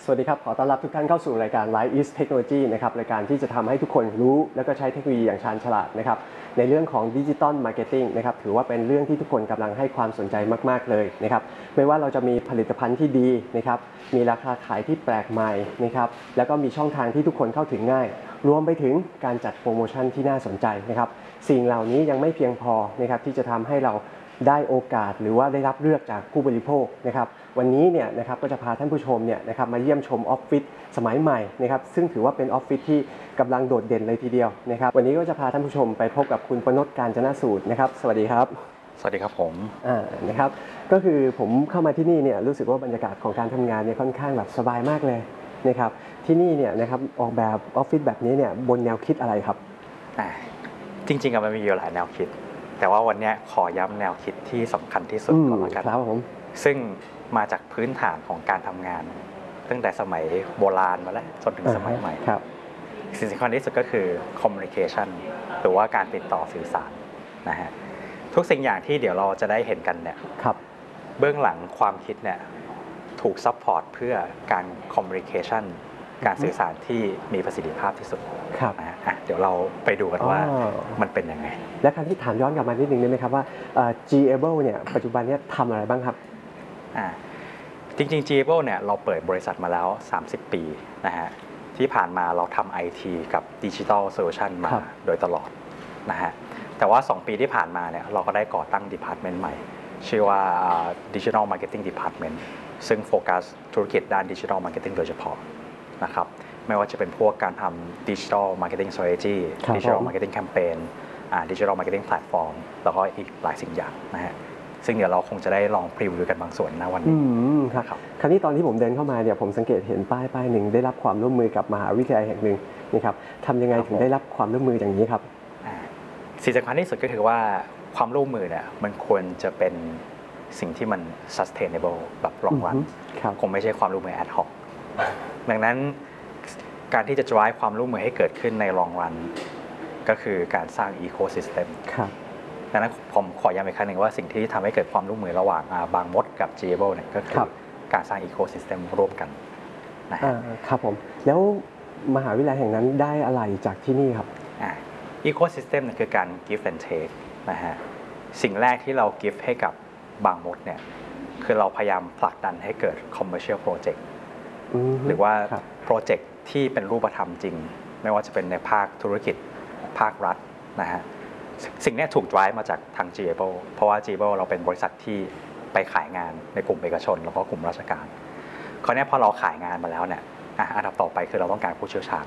วัสดีครับขอต้อนรับทุกท่านเข้าสู่รายการ Life is Technology นะครับรายการที่จะทำให้ทุกคนรู้แล้วก็ใช้เทคโนโลยีอย่างชาญฉลาดนะครับในเรื่องของ Digital Marketing นะครับถือว่าเป็นเรื่องที่ทุกคนกำลังให้ความสนใจมากๆเลยนะครับไม่ว่าเราจะมีผลิตภัณฑ์ที่ดีนะครับมีราคาขายที่แปลกใหม่นะครับแล้วก็มีช่องทางที่ทุกคนเข้าถึงง่ายรวมไปถึงการจัดโปรโมชั่นที่น่าสนใจนะครับสิ่งเหล่านี้ยังไม่เพียงพอนะครับที่จะทำให้เราได้โอกาสหรือว่าได้รับเลือกจากผู้บริโภคนะครับวันนี้เนี่ยนะครับก็จะพาท่านผู้ชมเนี่ยนะครับมาเยี่ยมชมออฟฟิศสมัยใหม่นะครับซึ่งถือว่าเป็นออฟฟิศที่กำลังโดดเด่นเลยทีเดียวนะครับวันนี้ก็จะพาท่านผู้ชมไปพบกับคุณปนช กาญจนสูตรนะครับสวัสดีครับสวัสดีครับผมนะครับก็คือผมเข้ามาที่นี่เนี่ยรู้สึกว่าบรรยากาศของการทำงานเนี่ยค่อนข้างแบบสบายมากเลยนะครับที่นี่เนี่ยนะครับออกแบบออฟฟิศแบบนี้เนี่ยบนแนวคิดอะไรครับจริงๆมันมีอยู่หลายแนวคิดแต่ว่าวันนี้ขอย้ำแนวคิดที่สำคัญที่สุดก่อนละกันครับผมซึ่งมาจากพื้นฐานของการทำงานตั้งแต่สมัยโบราณมาแล้วจนถึงสมัยใหม่สิ่งสำคัญที่สุดก็คือ communication หรือว่าการติดต่อสื่อสารนะฮะทุกสิ่งอย่างที่เดี๋ยวเราจะได้เห็นกันเนี่ยเบื้องหลังความคิดเนี่ยถูกซัพพอร์ตเพื่อการ communication การสื่อสารที่มีประสิทธิภาพที่สุดนะฮะเดี๋ยวเราไปดูกันว่ามันเป็นยังไงและการที่ถามย้อนกลับมานิดนึงได้ไหมครับว่า G-Able เนี่ยปัจจุบันนี้ทำอะไรบ้างครับจริงๆ G-Able เนี่ยเราเปิดบริษัทมาแล้ว30 ปีนะฮะที่ผ่านมาเราทำ IT กับ Digital Solution มาโดยตลอดนะฮะแต่ว่า2 ปีที่ผ่านมาเนี่ยเราก็ได้ก่อตั้ง Department ใหม่ชื่อว่า Digital Marketing Department ซึ่งโฟกัสธุรกิจด้าน Digital Marketing โดยเฉพาะนะครับไม่ว่าจะเป็นพวกการทำ Digital Marketing Strategy Digital Marketing Campaign Digital Marketing Platform แล้วก็อีกหลายสิ่งอย่างนะฮะซึ่งเดี๋ยวเราคงจะได้ลองพรีวิวกันบางส่วนนะวันนี้ครับคราวนี้ตอนที่ผมเดินเข้ามาเนี่ยผมสังเกตเห็นป้ายหนึ่งได้รับความร่วมมือกับมหาวิทยาลัยแห่งหนึ่งนี่ครับทำยังไงถึงได้รับความร่วมมืออย่างนี้ครับสิ่งสำคัญที่สุดก็คือว่าความร่วมมือเนี่ยมันควรจะเป็นสิ่งที่มัน sustainable แบบ long run คงไม่ใช่ความร่วมมือ ad hoc ดังนั้นการที่จะ drive ความร่วมมือให้เกิดขึ้นใน long run ก็คือการสร้าง ecosystem ดังนั้นผมขอย้ำอีกครั้งหนึ่งว่าสิ่งที่ทำให้เกิดความร่วมมือระหว่างบางมดกับ G-Able เนี่ยก็คือการสร้าง ecosystem ร่วมกันนะครับผมแล้วมหาวิทยาลัยแห่งนั้นได้อะไรจากที่นี่ครับ ecosystem เนี่ยคือการ give and take นะฮะสิ่งแรกที่เรา give ให้กับบางมดเนี่ยคือเราพยายามผลักดันให้เกิด commercial project หรือว่าโปรเจกต์ที่เป็นรูปธรรมจริงไม่ว่าจะเป็นในภาคธุรกิจภาครัฐนะฮะสิ่งนี้ถูก drive มาจากทาง G-Able เพราะว่า G-Able เราเป็นบริษัทที่ไปขายงานในกลุ่มเอกชนแล้วก็กลุ่มราชการคราวนี้พอเราขายงานมาแล้วเนี่ยอันดับต่อไปคือเราต้องการผู้เชี่ยวชาญ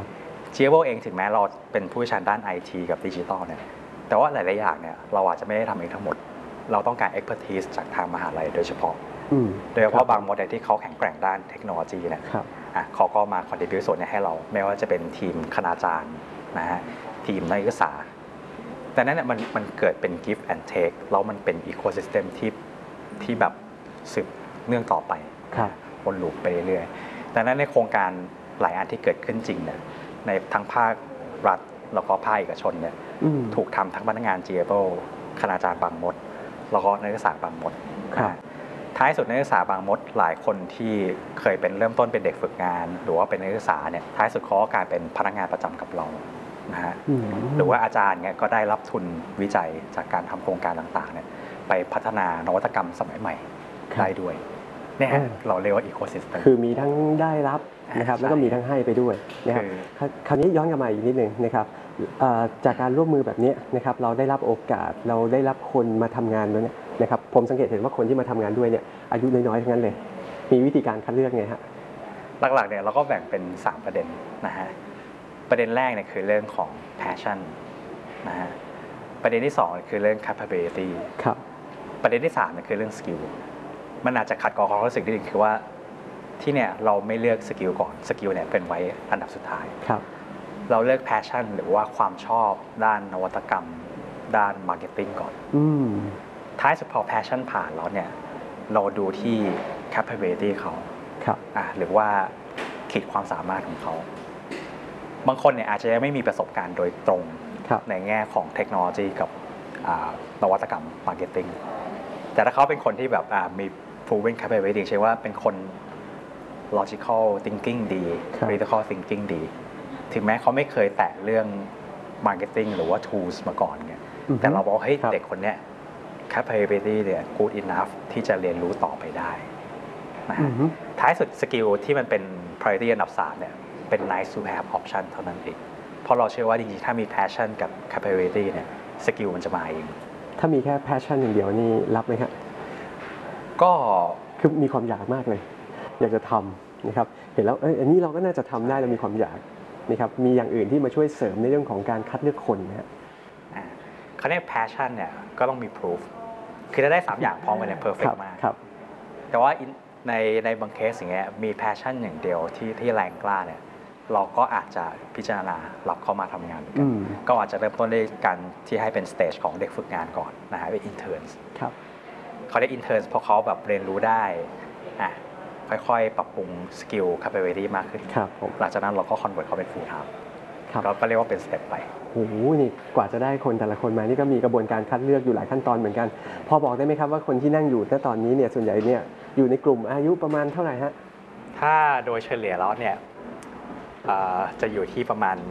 G-Able เองถึงแม้เราเป็นผู้เชี่ยวชาญด้าน IT กับดิจิทัลเนี่ยแต่ว่าหลายๆอย่างเนี่ยเราอาจจะไม่ได้ทำเองทั้งหมดเราต้องการ expertise จากทางมหาลัยโดยเฉพาะโดยเฉพาะบางโมเดลที่เขาแข็งแกร่งด้านเทคโนโลยีเนี่ยเขาก็มา contribute ส่วนนี้ให้เราไม่ว่าจะเป็นทีมคณาจารย์นะฮะทีมนักศึกษาแต่นั้นเนี่ยมันเกิดเป็น give and take แล้วมันเป็น ecosystem ที่แบบสืบเนื่องต่อไปวนลูปไปเรื่อยๆดังนั้นในโครงการหลายอันที่เกิดขึ้นจริงเนี่ยในทั้งภาครัฐแล้วก็ภาคเอกชนเนี่ยถูกทำทั้งพนักงาน G-Able คณาจารย์บางมดแล้วก็นักศึกษาบางมดท้ายสุดนักศึกษาบางมดหลายคนที่เคยเป็นเริ่มต้นเป็นเด็กฝึกงานหรือว่าเป็นนักศึกษาเนี่ยท้ายสุดเขาก็กลายเป็นพนักงานประจำกับเรานะฮะหรือว่าอาจารย์เนี่ยก็ได้รับทุนวิจัยจากการทำโครงการต่างๆเนี่ยไปพัฒนานวัตกรรมสมัยใหม่ได้ด้วยเนี่ยเราเรียกว่า ecosystem คือมีทั้งได้รับนะครับแล้วก็มีทั้งให้ไปด้วยนะครับคราวนี้ย้อนกลับมาอีกนิดนึงนะครับจากการร่วมมือแบบนี้นะครับเราได้รับโอกาสเราได้รับคนมาทำงานด้วยนะครับผมสังเกตเห็นว่าคนที่มาทำงานด้วยเนี่ยอายุน้อยๆทั้งนั้นเลยมีวิธีการคัดเลือกไงฮะหลักๆเนี่ยเราก็แบ่งเป็น3ประเด็นนะฮะประเด็นแรกเนี่ยคือเรื่องของ passion นะฮะประเด็นที่2คือเรื่อง capability ประเด็นที่3เนี่ยคือเรื่อง skill มันอาจจะขัดกับความรู้สึกนิดนึงคือว่าที่เนี่ยเราไม่เลือกสกิลก่อนสกิลเนี่ยเป็นไว้อันดับสุดท้ายเราเลือก passion หรือว่าความชอบด้านนวัตกรรมด้าน marketing ก่อนท้ายสุดพอ passion ผ่านแล้วเนี่ยเราดูที่ capability เขาหรือว่าขีดความสามารถของเขาบางคนเนี่ยอาจจะยังไม่มีประสบการณ์โดยตรงในแง่ของเทคโนโลยีกับนวัตกรรม marketing แต่ถ้าเขาเป็นคนที่แบบมี proven capability เช่นว่าเป็นคน logical thinking ดีครับ critical thinking ดี ถึงแม้เขาไม่เคยแตะเรื่อง marketing หรือว่า tools มาก่อนเนี่ยแต่เราบอกเฮ้ยครับเด็กคนเนี้ย capability เนี่ย good enough ที่จะเรียนรู้ต่อไปได้นะฮะท้ายสุดสกิลที่มันเป็น priority อันดับ3เนี่ยเป็น nice to have option เท่านั้นเองเพราะเราเชื่อว่าจริงๆถ้ามี passion กับ capability เนี่ยสกิลมันจะมาเองถ้ามีแค่ passion อย่างเดียวนี่รับไหมครับก็คือมีความอยากมากเลย อยากจะทำนะครับเห็นแล้วอันนี้เราก็น่าจะทำได้เรามีความอยากนะครับมีอย่างอื่นที่มาช่วยเสริมในเรื่องของการคัดเลือกคนนะฮะเขาเรียก passion เนี่ยก็ต้องมี proof คือถ้าได้3อย่างพร้อมกันเนี่ย perfect มากครับแต่ว่าในบางเคสอย่างเงี้ยมี passion อย่างเดียวที่แรงกล้าเนี่ยเราก็อาจจะพิจารณารับเข้ามาทำงานเหมือนกันก็อาจจะเริ่มต้นด้วยการที่ให้เป็น stage ของเด็กฝึกงานก่อนนะฮะเป็น interns ครับเขาเรียก interns เพราะเขาแบบเรียนรู้ได้ค่อยๆ ปรับปรุง skill capability มากขึ้นครับผมหลังจากนั้นเราก็ convert เขาเป็น full time ครับก็เรียกว่าเป็น step ไปโอ้โหนี่กว่าจะได้คนแต่ละคนมานี่ก็มีกระบวนการคัดเลือกอยู่หลายขั้นตอนเหมือนกัน พอบอกได้ไหมครับว่าคนที่นั่งอยู่ณตอนนี้เนี่ยส่วนใหญ่เนี่ยอยู่ในกลุ่มอายุประมาณเท่าไหร่ฮะถ้าโดยเฉลี่ยแล้วเนี่ยจะอยู่ที่ประมาณ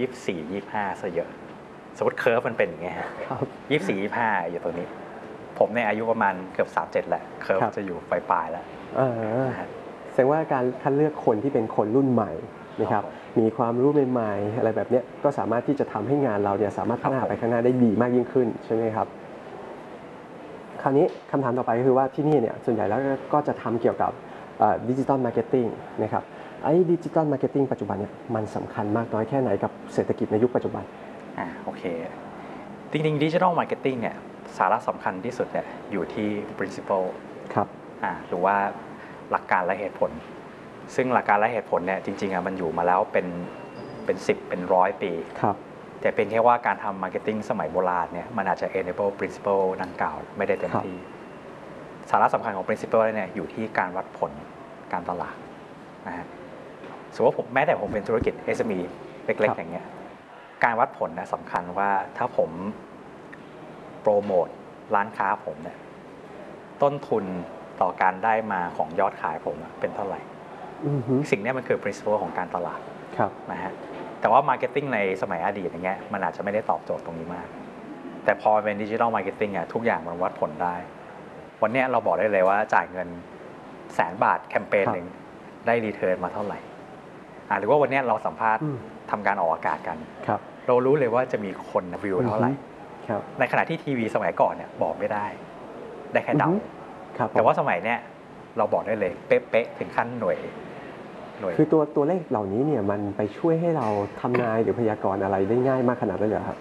24-25 ซะเยอะสมมติเคอร์ฟมันเป็นอย่างเงี้ยฮะครับ 24-25 อยู่ตรงนี้ ผมเนี่ยอายุประมาณเกือบ 37 แหละเคอร์ฟครับจะอยู่ปลายๆแล้วแสดงว่าการคัดเลือกคนที่เป็นคนรุ่นใหม่นะครับครับมีความรู้ใหม่ๆอะไรแบบเนี้ยก็สามารถที่จะทำให้งานเราเนี่ยสามารถพัฒนาไปข้างหน้าได้ดีมากยิ่งขึ้นใช่ไหมครับ คราวนี้คำถามต่อไปก็คือว่าที่นี่เนี่ยส่วนใหญ่แล้วก็จะทำเกี่ยวกับดิจิตอลมาร์เก็ตติ้งนะครับไอ้ดิจิตอลมาร์เก็ตติ้งปัจจุบันเนี่ยมันสำคัญมากน้อยแค่ไหนกับเศรษฐกิจในยุคปัจจุบันโอเค จริงๆดิจิทัลมาร์เก็ตติ้งเนี่ยสาระสำคัญที่สุดเนี่ยอยู่ที่ principle ครับหรือว่าหลักการและเหตุผล ซึ่งหลักการและเหตุผลเนี่ยจริงๆมันอยู่มาแล้วเป็น10เป็น100 ปีครับแต่เป็นแค่ว่าการทำมาร์เก็ตติ้งสมัยโบราณเนี่ยมันอาจจะ enable principle ดังกล่าวไม่ได้เต็มที่ สาระสำคัญของ principle เนี่ยอยู่ที่การวัดผลการตลาดนะฮะสมมติว่าแม้แต่ผมเป็นธุรกิจ SME เล็กๆอย่างเงี้ยการวัดผลนะสำคัญว่าถ้าผมโปรโมทร้านค้าผมเนี่ยต้นทุนต่อการได้มาของยอดขายผมเป็นเท่าไหร่ สิ่งนี้มันคือ principle ของการตลาดครับนะฮะแต่ว่า marketing ในสมัยอดีตอย่างเงี้ยมันอาจจะไม่ได้ตอบโจทย์ตรงนี้มาก แต่พอเป็น digital marketing อ่ะทุกอย่างมันวัดผลได้ วันนี้เราบอกได้เลยว่าจ่ายเงิน100,000 บาทแคมเปญหนึ่งได้รีเทิร์นมาเท่าไหร่หรือว่าวันนี้เราสัมภาษณ์ทำการออกอากาศกันครับเรารู้เลยว่าจะมีคนวิวเท่าไหร่ครับในขณะที่ทีวีสมัยก่อนเนี่ยบอกไม่ได้ ได้แค่เดาครับแต่ว่าสมัยเนี้ยเราบอกได้เลยเป๊ะๆถึงขั้นหน่วยคือตัวเลขเหล่านี้เนี่ยมันไปช่วยให้เราทำนายหรือพยากรณ์อะไรได้ง่ายมากขนาดนั้นเลยเหรอครับ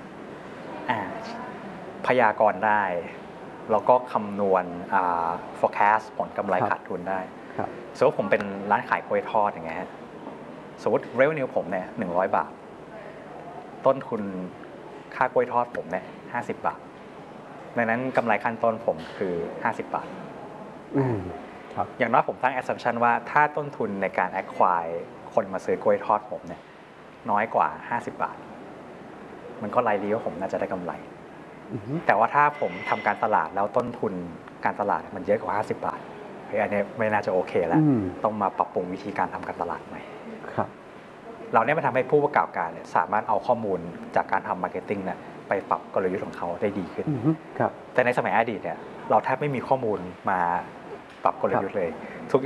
พยากรณ์ได้แล้วก็คำนวณforecast ผลกำไรครับขาดทุนได้ครับสมมติผมเป็นร้านขายกล้วยทอดอย่างเงี้ยฮะสมมติ revenue ผมเนี่ย100 บาท ต้นทุนค่ากล้วยทอดผมเนี่ย50 บาทดังนั้นกำไรขั้นต้นผมคือ50 บาทครับอย่างน้อยผมตั้ง assumption ว่าถ้าต้นทุนในการ acquire คนมาซื้อกล้วยทอดผมเนี่ยน้อยกว่า50 บาท มันก็ไลน์ดีว่าผมน่าจะได้กำไร แต่ว่าถ้าผมทำการตลาดแล้วต้นทุนการตลาดมันเยอะกว่า50 บาทอันนี้ไม่น่าจะโอเคแล้วต้องมาปรับปรุงวิธีการทำการตลาดใหม่ครับเราเนี่ยมันทำให้ผู้ประกอบการเนี่ยสามารถเอาข้อมูลจากการทำมาร์เก็ตติ้งเนี่ยไปปรับกลยุทธ์ของเขาได้ดีขึ้นครับแต่ในสมัยอดีตเนี่ยเราแทบไม่มีข้อมูลมาปรับกลยุทธ์เลยทุก